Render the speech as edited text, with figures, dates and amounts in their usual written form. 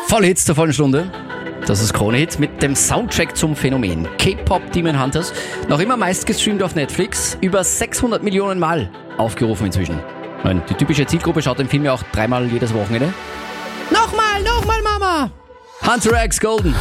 Volle Hits zur vollen Stunde. Das ist Krone-Hit mit dem Soundtrack zum Phänomen K-Pop Demon Hunters. Noch immer meist gestreamt auf Netflix. Über 600 Millionen Mal aufgerufen inzwischen. Nein, die typische Zielgruppe schaut den Film ja auch 3-mal jedes Wochenende. Nochmal, Mama! Hunter X Golden.